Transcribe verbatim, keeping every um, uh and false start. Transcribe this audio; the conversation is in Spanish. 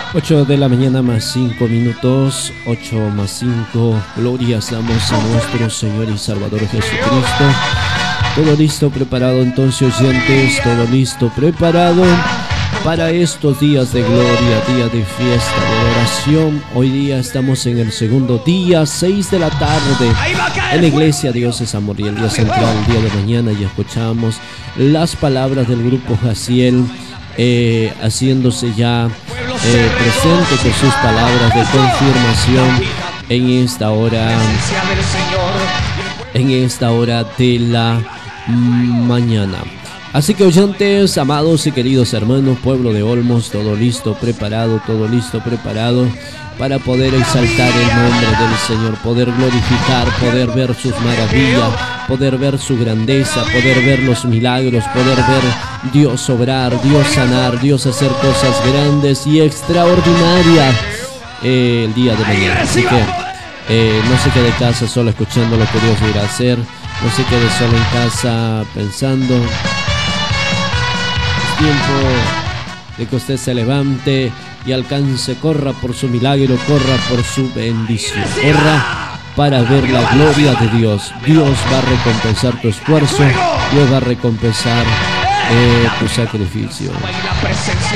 ocho de la mañana más cinco minutos, ocho más cinco. Glorias damos a nuestro Señor y Salvador Jesucristo. Todo listo, preparado entonces, oyentes, todo listo, preparado para estos días de gloria, día de fiesta, de oración. Hoy día estamos en el segundo día, seis de la tarde, en la iglesia Dios es Amor y el día central, el día de mañana, y escuchamos las palabras del grupo Jaciel, eh, haciéndose ya eh, presente con sus palabras de confirmación en esta hora, en esta hora de la mañana. Así que, oyentes, amados y queridos hermanos, pueblo de Olmos, todo listo, preparado, todo listo, preparado para poder exaltar el nombre del Señor, poder glorificar, poder ver sus maravillas, poder ver su grandeza, poder ver los milagros, poder ver Dios obrar, Dios sanar, Dios hacer cosas grandes y extraordinarias eh, el día de mañana. Así que eh, no se quede en casa solo escuchando lo que Dios irá a hacer, no se quede solo en casa pensando. Tiempo de que usted se levante y alcance, corra por su milagro, corra por su bendición, corra para ver la gloria de Dios. Dios va a recompensar tu esfuerzo, Dios va a recompensar eh, tu sacrificio.